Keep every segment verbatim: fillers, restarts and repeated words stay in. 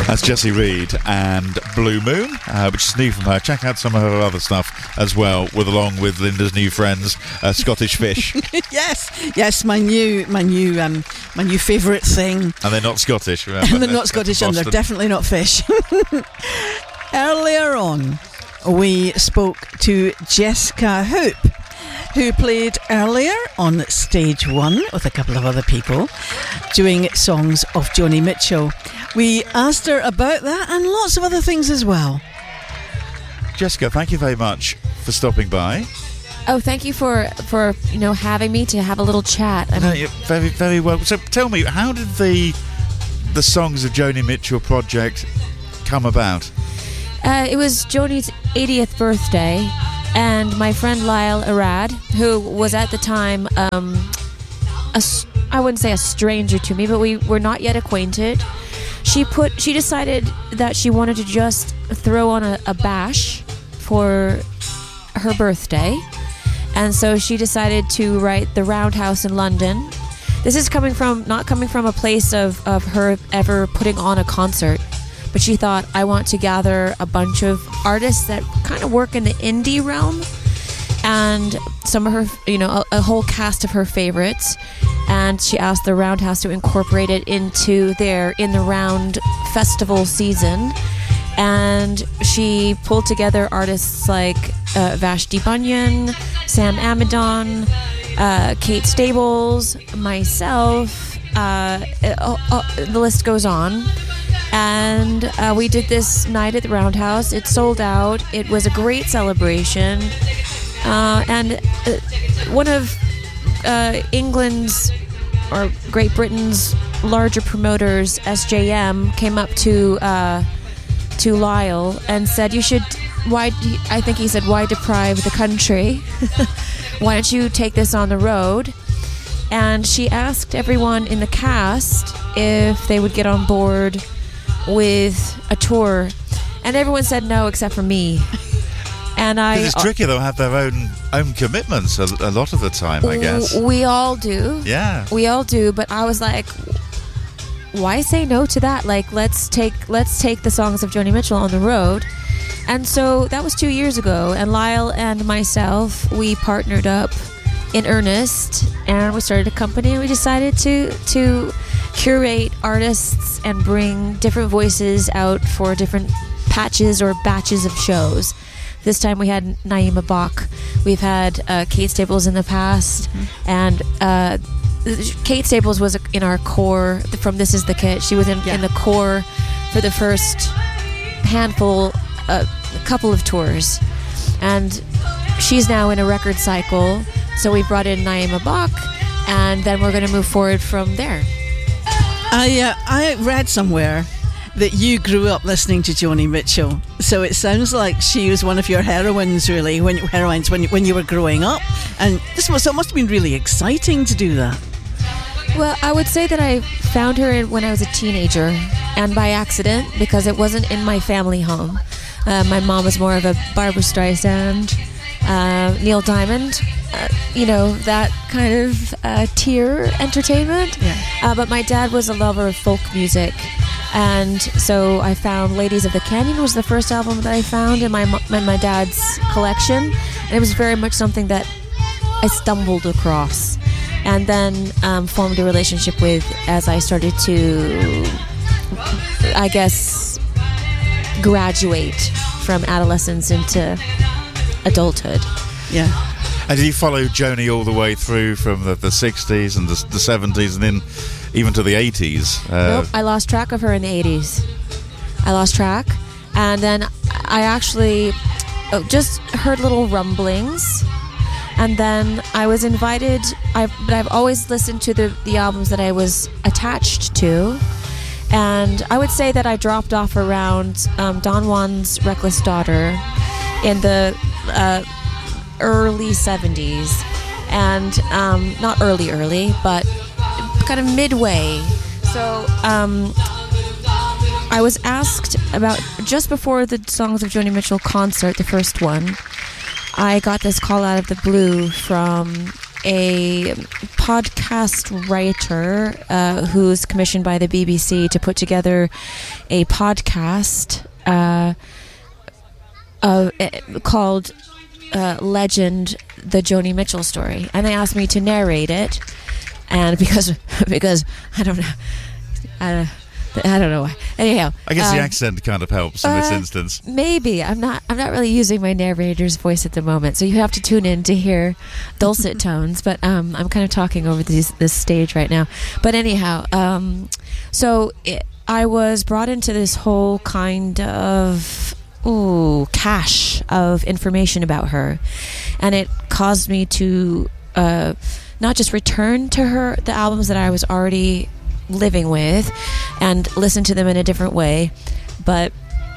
That's Jessie Reed and Blue Moon, uh, which is new from her. Check out some of her other stuff as well, with along with Linda's new friends, uh, Scottish Fish. yes, yes, my new, my new, um, my new favourite thing. And they're not Scottish, remember? And they're not Scottish, and they're definitely not fish. Earlier on, we spoke to Jessica Hoop, who played earlier on stage one with a couple of other people, doing songs of Joni Mitchell. We asked her about that and lots of other things as well. Jessica, thank you very much for stopping by. Oh, thank you for, for you know, having me to have a little chat. I no, mean, you're very, very well. So tell me, how did the the Songs of Joni Mitchell project come about? Uh, it was Joni's eightieth birthday, and my friend Lyle Arad, who was at the time, um, a, I wouldn't say a stranger to me, but we were not yet acquainted. She put. She decided that she wanted to just throw on a, a bash for her birthday, and so she decided to write the Roundhouse in London. This is coming from not coming from a place of, of her ever putting on a concert, but she thought, I want to gather a bunch of artists that kind of work in the indie realm, and some of her, you know, a, a whole cast of her favorites. And she asked the Roundhouse to incorporate it into their In the Round festival season. And she pulled together artists like uh, Vashti Bunyan, Sam Amidon, uh, Kate Stables, myself, uh, uh, uh, the list goes on. And uh, we did this night at the Roundhouse. It sold out. It was a great celebration. Uh, and uh, one of uh, England's or Great Britain's larger promoters, S J M, came up to uh, to Lyle and said, "You should. Why? I think he said, why deprive the country? Why don't you take this on the road?" And she asked everyone in the cast if they would get on board with a tour, and everyone said no except for me. And I, it's tricky, they'll have their own own commitments a, a lot of the time, I guess. We all do. Yeah. We all do, but I was like, why say no to that? Like, let's take let's take the Songs of Joni Mitchell on the road. And so that was two years ago, and Lyle and myself, we partnered up in earnest, and we started a company, and we decided to to curate artists and bring different voices out for different patches or batches of shows. This time we had Naima Bach. We've had uh, Kate Staples in the past, mm-hmm. and uh, Kate Staples was in our core from This Is the Kit. She was in, yeah. in the core for the first handful, uh, a couple of tours, and she's now in a record cycle. So we brought in Naima Bach, and then we're going to move forward from there. I uh, I read somewhere that you grew up listening to Joni Mitchell, so it sounds like she was one of your heroines, really, when heroines when when you were growing up, and this must, so it must have been really exciting to do that. Well, I would say that I found her in, when I was a teenager, and by accident, because it wasn't in my family home. Uh, my mom was more of a Barbra Streisand, uh, Neil Diamond, uh, you know, that kind of uh, tier entertainment. Yeah. Uh, but my dad was a lover of folk music. And so I found Ladies of the Canyon was the first album that I found in my in my dad's collection. And it was very much something that I stumbled across. And then um, formed a relationship with as I started to, I guess, graduate from adolescence into adulthood. Yeah. And did you follow Joni all the way through from the, the sixties and the, the seventies and then even to the eighties? Uh, nope, I lost track of her in the eighties. I lost track. And then I actually just heard little rumblings. And then I was invited, I, but I've always listened to the, the albums that I was attached to. And I would say that I dropped off around um, Don Juan's Reckless Daughter in the uh, early seventies. And um, not early, early, but kind of midway. So um, I was asked about, just before the Songs of Joni Mitchell concert, the first one, I got this call out of the blue from a podcast writer uh, who's commissioned by the B B C to put together a podcast uh, uh, called uh, Legend, the Joni Mitchell Story. And they asked me to narrate it. And because, because I don't know, I, I don't know why. Anyhow, I guess um, the accent kind of helps in this uh, instance. Maybe I'm not. I'm not really using my narrator's voice at the moment, so you have to tune in to hear dulcet tones. But um, I'm kind of talking over these, this stage right now. But anyhow, um, so it, I was brought into this whole kind of ooh cache of information about her, and it caused me to uh, not just return to her the albums that I was already living with and listen to them in a different way, but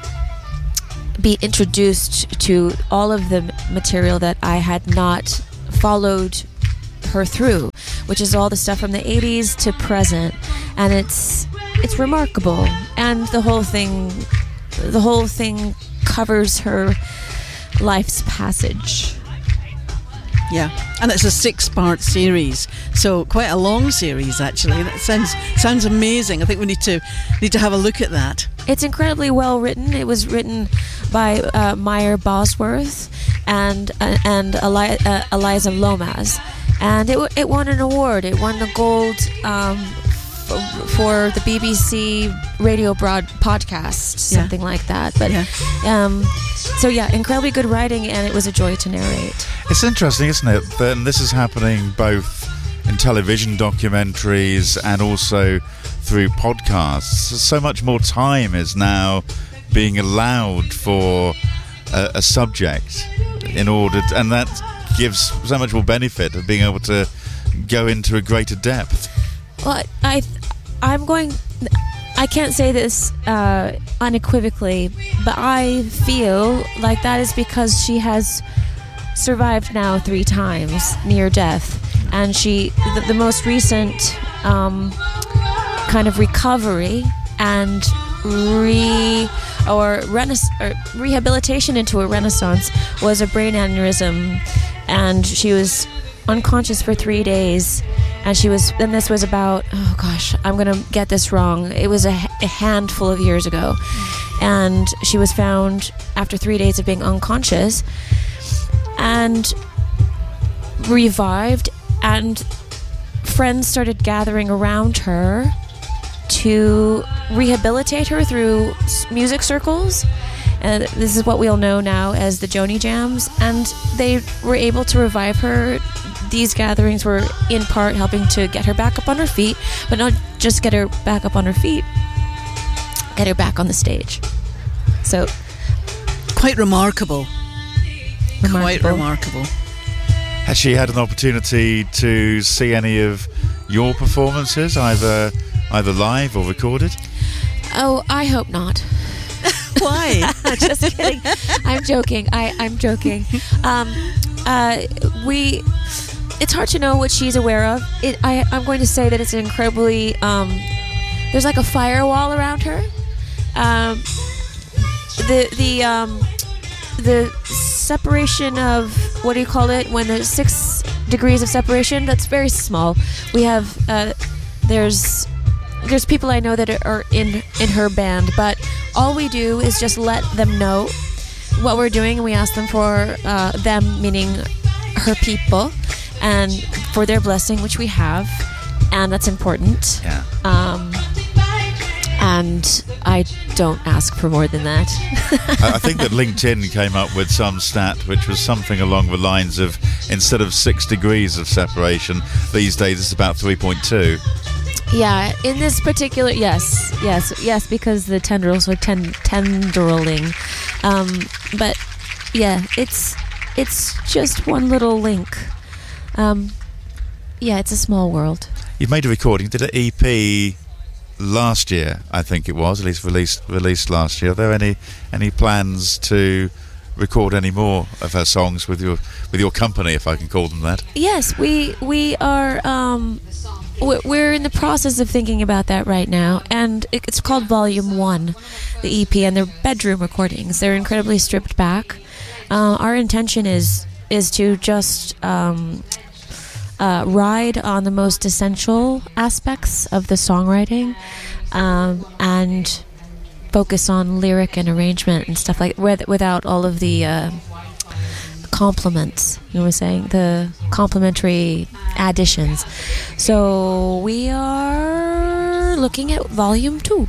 be introduced to all of the material that I had not followed her through, which is all the stuff from the eighties to present. And it's it's remarkable, and the whole thing the whole thing covers her life's passage. Yeah, and it's a six-part series, so quite a long series actually. That sounds sounds amazing. I think we need to need to have a look at that. It's incredibly well written. It was written by uh, Meyer Bosworth and uh, and Eli- uh, Eliza Lomas, and it it won an award. It won the gold um, f- for the B B C radio broad podcast, something yeah. like that. But yeah. Um, so yeah, incredibly good writing, and it was a joy to narrate. It's interesting, isn't it? That this is happening both in television documentaries and also through podcasts. So much more time is now being allowed for a, a subject in order to, and that gives so much more benefit of being able to go into a greater depth. Well, I, I'm going... I can't say this uh, unequivocally, but I feel like that is because she has survived now three times near death, and she the, the most recent um, kind of recovery and re or, renaissance, or rehabilitation into a renaissance was a brain aneurysm, and she was unconscious for three days. And she was, and this was about, oh gosh, I'm going to get this wrong. It was a, a handful of years ago. And she was found after three days of being unconscious and revived. And friends started gathering around her to rehabilitate her through music circles. And this is what we all know now as the Joni Jams. And they were able to revive her. These gatherings were in part helping to get her back up on her feet, but not just get her back up on her feet, get her back on the stage. So, quite remarkable. remarkable. Quite remarkable. Has she had an opportunity to see any of your performances, either either live or recorded? Oh, I hope not. Why? Just kidding. I'm joking. I, I'm joking. Um, uh, we... It's hard to know what she's aware of. It, I, I'm going to say that it's incredibly... Um, there's like a firewall around her. Um, the the um, the separation of... What do you call it? When there's six degrees of separation, that's very small. We have... Uh, there's... There's people I know that are in, in her band, but all we do is just let them know what we're doing, and we ask them for uh, them, meaning her people, and for their blessing, which we have, and that's important. Yeah. Um, and I don't ask for more than that. I think that LinkedIn came up with some stat which was something along the lines of, instead of six degrees of separation, these days it's about three point two. Yeah, in this particular, yes, yes, yes, because the tendrils were ten, tendriling. Um, but yeah, it's it's just one little link. Um, yeah, it's a small world. You've made a recording, did an E P last year, I think it was, at least released released last year. Are there any any plans to record any more of her songs with your with your company, if I can call them that? Yes, we we are. Um, we're in the process of thinking about that right now, and it's called Volume One, the E P, and they're bedroom recordings. They're incredibly stripped back. Uh, our intention is is to just um, uh, ride on the most essential aspects of the songwriting, um, and focus on lyric and arrangement and stuff like with, without all of the uh, compliments. You know what I'm saying? The complimentary additions. So we are looking at volume two.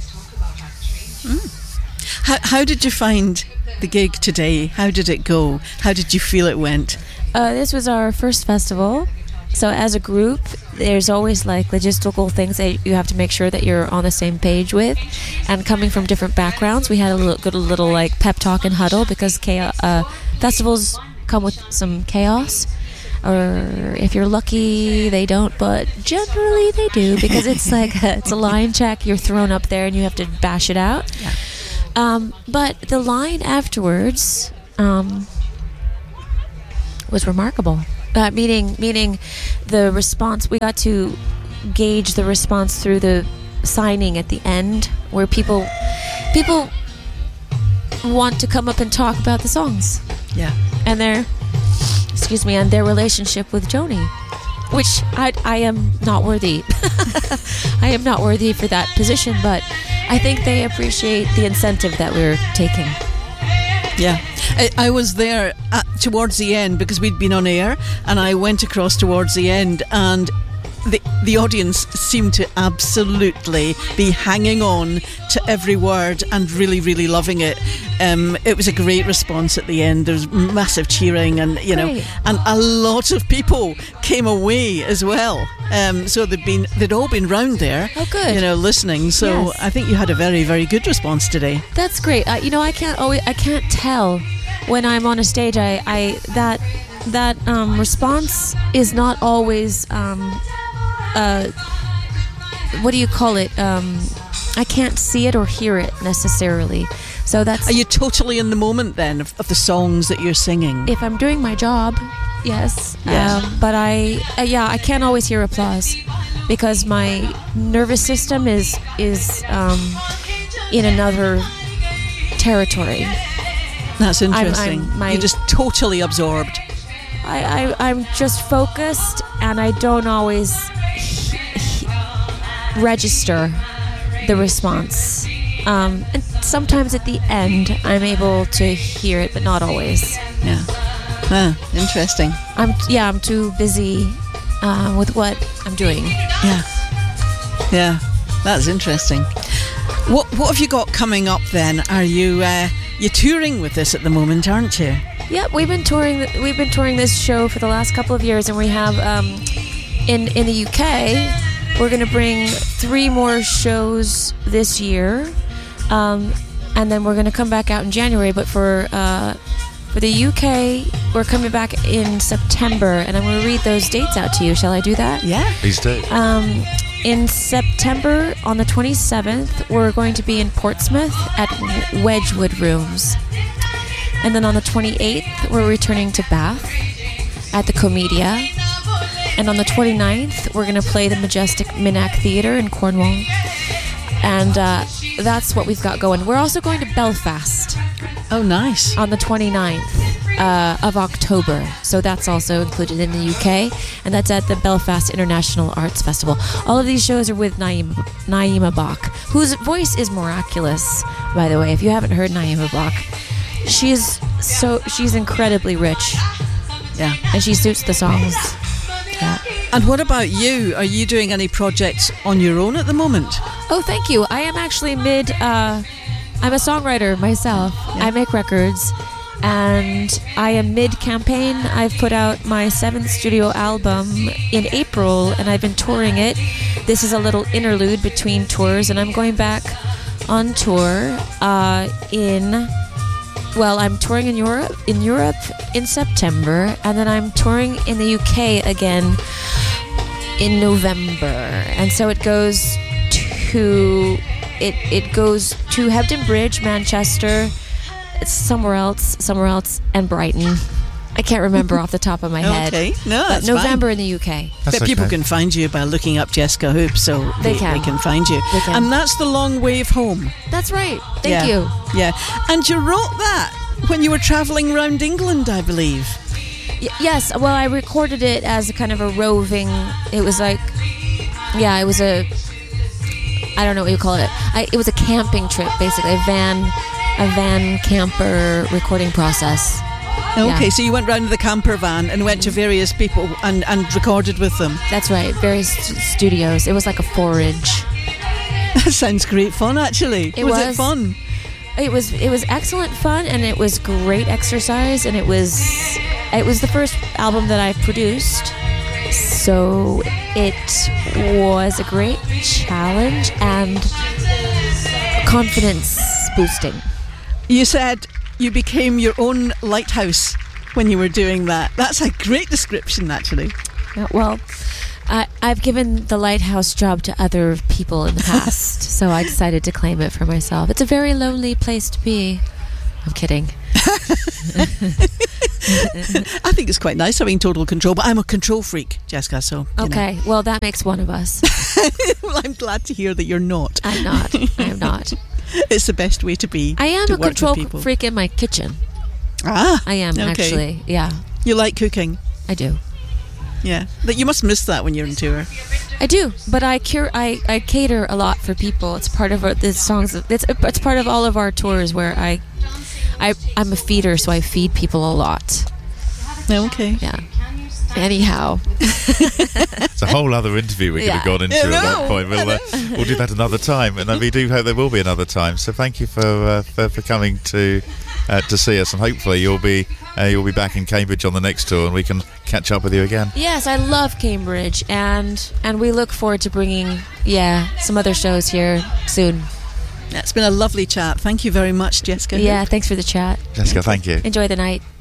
Mm. How, how did you find the gig today? How did it go? How did you feel it went? Uh, this was our first festival. So as a group, there's always like logistical things that you have to make sure that you're on the same page with. And coming from different backgrounds, we had a little, good little like pep talk and huddle, because chaos, uh, festivals come with some chaos. Or if you're lucky, they don't, but generally they do, because it's like a, it's a line check. You're thrown up there and you have to bash it out. Yeah. Um, but the line afterwards um, was remarkable. Uh, meaning, meaning the response. We got to gauge the response through the signing at the end, where people people want to come up and talk about the songs. Yeah. And their excuse me, and their relationship with Joni, which I I am not worthy. I am not worthy for that position, but I think they appreciate the incentive that we're taking. Yeah, I, I was there at, towards the end, because we'd been on air, and I went across towards the end, and the the audience seemed to absolutely be hanging on to every word and really, really loving it. Um, it was a great response at the end. There was massive cheering, and you know, Great. and a lot of people came away as well. Um, so they'd been they'd all been round there. Oh, good. You know, listening. So Yes. I think you had a very, very good response today. That's great. Uh, you know, I can't always I can't tell when I'm on a stage. I, I that that um, response is not always. Um, uh, what do you call it? Um, I can't see it or hear it necessarily. So that's. Are you totally in the moment then of, of the songs that you're singing? If I'm doing my job, yes. Yeah. Um, but I, uh, yeah, I can't always hear applause, because my nervous system is is um, in another territory. That's interesting. I'm- my- You're just totally absorbed. I, I I'm just focused, and I don't always he- he- register the response. Um, and sometimes at the end, I'm able to hear it, but not always. Yeah. Ah, interesting. I'm yeah, I'm too busy uh, with what I'm doing. Yeah. Yeah. That's interesting. What What have you got coming up then? Are you uh, you're touring with this at the moment, aren't you? Yeah, we've been touring. We've been touring this show for the last couple of years, and we have um, in in the U K. We're going to bring three more shows this year, um, and then we're going to come back out in January. But for uh, for the U K, we're coming back in September, and I'm going to read those dates out to you. Shall I do that? Yeah. Please do. Um, in September, on the twenty-seventh, we're going to be in Portsmouth at Wedgwood Rooms. And then on the twenty-eighth, we're returning to Bath at the Comedia. And on the twenty-ninth, we're going to play the Majestic Minack Theatre in Cornwall. And uh, that's what we've got going. We're also going to Belfast Oh, nice. on the twenty-ninth uh, of October. So that's also included in the U K. And that's at the Belfast International Arts Festival. All of these shows are with Naima, Naima Bach, whose voice is miraculous, by the way. If you haven't heard Naima Bach, she's so she's incredibly rich, Yeah. and she suits the songs. Yeah. And what about you? Are you doing any projects on your own at the moment? Oh, thank you. I am actually mid. Uh, I'm a songwriter myself. Yeah. I make records, and I am mid campaign. I've put out my seventh studio album in April, and I've been touring it. This is a little interlude between tours, and I'm going back on tour uh, in. Well, I'm touring in Europe in Europe in September, and then I'm touring in the U K again in November. And so it goes to it it goes to Hebden Bridge, Manchester, it's somewhere else, somewhere else, and Brighton. I can't remember off the top of my head. Okay, no, But that's November fine. in the U K. That's But people okay. can find you by looking up Jessica Hoop, so They they, can. they can find you. They can. And that's The Long Wave Home. That's right. Thank Yeah. you. Yeah. And you wrote that when you were travelling around England, I believe. Y- yes, well, I recorded it as a kind of a roving. It was like, yeah, it was a. I don't know what you call it. I, it was a camping trip, basically, a van, a van camper recording process. Okay, Yeah. so you went round with the camper van and went to various people and, and recorded with them. That's right, various st- studios. It was like a forage. That sounds great fun, actually. It was, was. it fun? It was it was excellent fun, and it was great exercise, and it was it was the first album that I've produced, so it was a great challenge and confidence boosting. You said you became your own lighthouse when you were doing that. That's a great description, actually. Yeah, well, I, I've given the lighthouse job to other people in the past, so I decided to claim it for myself. It's a very lonely place to be. I'm kidding. I think it's quite nice having total control, but I'm a control freak, Jessica, so... you Okay, well, that makes one of us. know. Well, I'm glad to hear that you're not. I'm not. I am not. It's the best way to be. I am to a work with control people. freak in my kitchen. Ah, I am, okay. actually. Yeah, You like cooking? I do. Yeah. But you must miss that when you're on tour. I do, but I cure. I, I cater a lot for people. It's part of our, the songs. It's it's part of all of our tours where I, I I'm a feeder, so I feed people a lot. Okay. Yeah. Anyhow, It's a whole other interview we could have Yeah. gone into Yeah, at no, that point. We'll, uh, we'll do that another time, and we do hope there will be another time. So thank you for uh, for, for coming to uh, to see us, and hopefully you'll be uh, you'll be back in Cambridge on the next tour, and we can catch up with you again. yes, I love Cambridge, and and we look forward to bringing yeah some other shows here soon. It's been a lovely chat. Thank you very much, Jessica. Yeah, thanks for the chat. Jessica, thank you. Enjoy the night.